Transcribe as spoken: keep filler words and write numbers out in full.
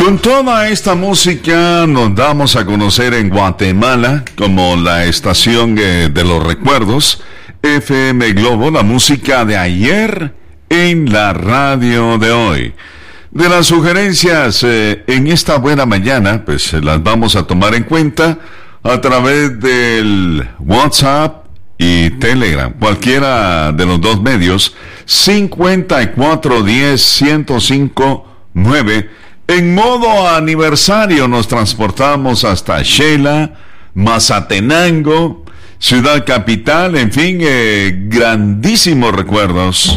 Con toda esta música nos damos a conocer en Guatemala como la estación eh, de los recuerdos, F M Globo, la música de ayer en la radio de hoy. De las sugerencias eh, en esta buena mañana, pues eh, las vamos a tomar en cuenta a través del WhatsApp y Telegram, cualquiera de los dos medios, cincuenta y cuatro diez, ciento cinco nueve. En modo aniversario nos transportamos hasta Xela, Mazatenango, Ciudad Capital, en fin, eh, grandísimos recuerdos.